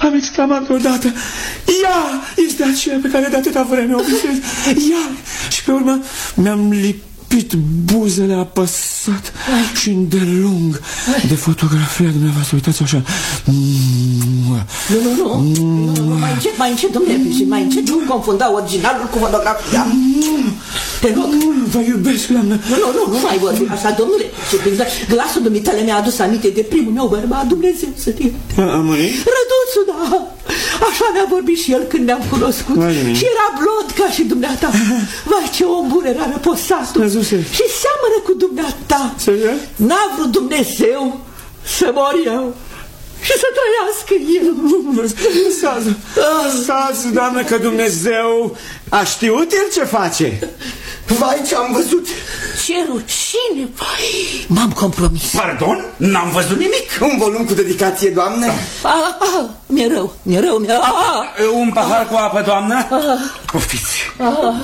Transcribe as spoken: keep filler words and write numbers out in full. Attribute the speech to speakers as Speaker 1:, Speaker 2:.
Speaker 1: am exclamat odată: ea este aceea pe care de atâta vreme o visez. Ea! Și pe urmă mi-am lipit buzele apăsat Ai. și îndelung Ai. de fotografia dumneavoastră. Uitați așa.
Speaker 2: Nu, nu, nu, nu, nu, mai încet, mai încet, domnule Brigitte, mai încet. Nu confunda originalul cu fotografia. Te rog.
Speaker 1: Vă iubesc, doamnă.
Speaker 2: Nu, nu, nu, nu mai vorbi așa, domnule. Glasul dumitale mi-a adus aminte de primul meu bărbat, Dumnezeu să te ierte.
Speaker 1: A murit?
Speaker 2: Răduțul, da. Așa mi-a vorbit și el când ne-am cunoscut. Și era blond ca și dumneata. Vai, ce om bun era răposatul. Și seamănă cu dumneata. N-a vrut Dumnezeu să mor eu și să trăiască el.
Speaker 1: Lăsați, lăsați, doamnă, că Dumnezeu a știut el ce face.
Speaker 3: Vai, ce-am văzut.
Speaker 2: Ce rușine, vai, m-am compromis.
Speaker 3: Pardon? N-am văzut nimic. Un volum cu dedicație, doamnă.
Speaker 2: Ah, ah, mi-e rău, mi-e rău, mi-e rău.
Speaker 3: Un pahar cu apă, doamnă. Poftiți.